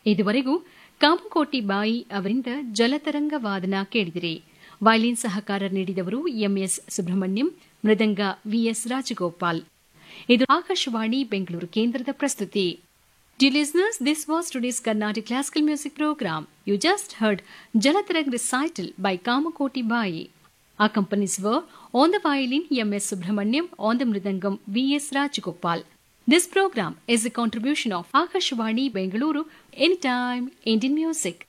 ಇದುವರೆಗೂ ಕಾಮಕೋಟಿ ಬಾಯಿ ಅವರಿಂದ ಜಲತರಂಗ ವಾದನ ಕೇಳಿದಿರಿ. ವಯಲಿನ್ ಸಹಕಾರ ನೀಡಿದವರು ಎಂಎಸ್ ಸುಬ್ರಹ್ಮಣ್ಯಂ, ಮೃದಂಗ ವಿಎಸ್ ರಾಜಗೋಪಾಲ್. ಇದು ಆಕಾಶವಾಣಿ ಬೆಂಗಳೂರು ಕೇಂದ್ರದ ಪ್ರಸ್ತುತಿ. Dear listeners, this was today's Carnatic Classical Music Program. You just heard Jalatarang recital by Kamakoti Bai. Our companies were on the violin M.S. Subramaniam, on the mridangam V.S. Rajagopal. This program is a contribution of Akashvani Bengaluru, Anytime Indian Music.